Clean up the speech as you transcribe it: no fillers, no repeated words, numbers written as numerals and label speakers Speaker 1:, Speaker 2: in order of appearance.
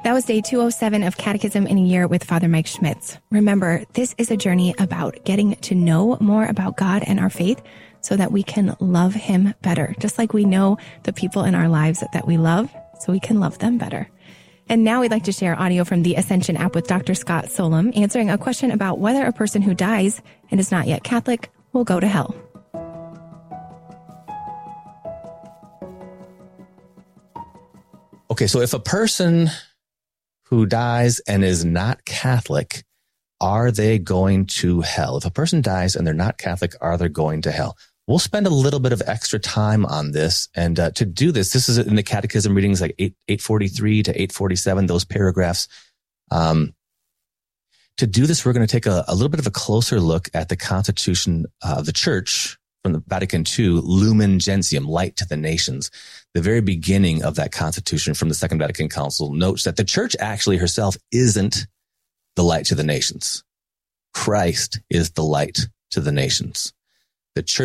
Speaker 1: That was day 207 of Catechism in a Year with Father Mike Schmitz. Remember, this is a journey about getting to know more about God and our faith so that we can love him better, just like we know the people in our lives that we love, so we can love them better. And now we'd like to share audio from the Ascension app with Dr. Scott Solem, answering a question about whether a person who dies and is not yet Catholic will go to hell.
Speaker 2: Okay, so if a person who dies and is not Catholic, are they going to hell? If a person dies and they're not Catholic, are they going to hell? We'll spend a little bit of extra time on this. And to do this, this is in the Catechism readings like 843 to 847, those paragraphs. To do this, we're going to take a little bit of a closer look at the Constitution of the Church from the Vatican II, Lumen Gentium, Light to the Nations. The very beginning of that Constitution from the Second Vatican Council notes that the Church actually herself isn't the light to the nations. Christ is the light to the nations. The Church